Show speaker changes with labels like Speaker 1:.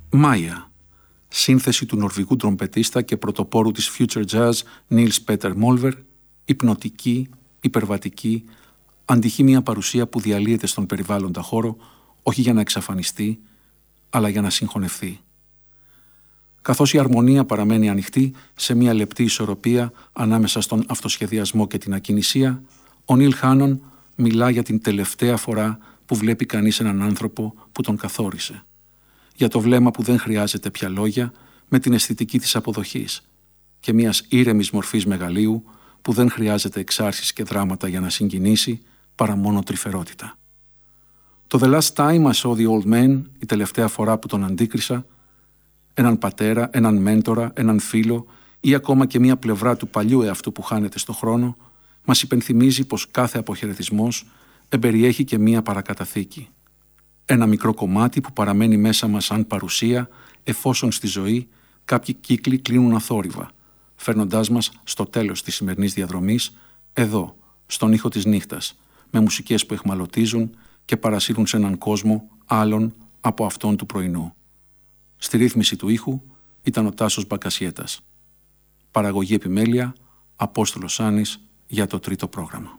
Speaker 1: Μάια, σύνθεση του νορβηγού τρομπετίστα και πρωτοπόρου της future jazz Nils Petter Molver, υπνοτική, υπερβατική, αντυχεί μια παρουσία που διαλύεται στον περιβάλλοντα χώρο, όχι για να εξαφανιστεί, αλλά για να συγχωνευτεί. Καθώς η αρμονία παραμένει ανοιχτή σε μια λεπτή ισορροπία ανάμεσα στον αυτοσχεδιασμό και την ακινησία, ο Νίλ Χάνον μιλά για την τελευταία φορά που βλέπει κανείς έναν άνθρωπο που τον καθόρισε. Για το βλέμμα που δεν χρειάζεται πια λόγια, με την αισθητική της αποδοχής και μιας ήρεμης μορφής μεγαλείου που δεν χρειάζεται εξάρσεις και δράματα για να συγκινήσει, παρά μόνο τρυφερότητα. Το The Last Time I Saw the Old Man, η τελευταία φορά που τον αντίκρισα, έναν πατέρα, έναν μέντορα, έναν φίλο ή ακόμα και μια πλευρά του παλιού εαυτού που χάνεται στο χρόνο, μας υπενθυμίζει πως κάθε αποχαιρετισμός εμπεριέχει και μια παρακαταθήκη. Ένα μικρό κομμάτι που παραμένει μέσα μας σαν παρουσία, εφόσον στη ζωή κάποιοι κύκλοι κλείνουν αθόρυβα, φέρνοντάς μας στο τέλος της σημερινής διαδρομής, εδώ, στον ήχο της νύχτας, με μουσικές που εχμαλωτίζουν και παρασύρουν σε έναν κόσμο άλλον από αυτόν του πρωινού. Στη ρύθμιση του ήχου ήταν ο Τάσος Μπακασιέτας. Παραγωγή επιμέλεια, Απόστολος Άνης για το τρίτο πρόγραμμα.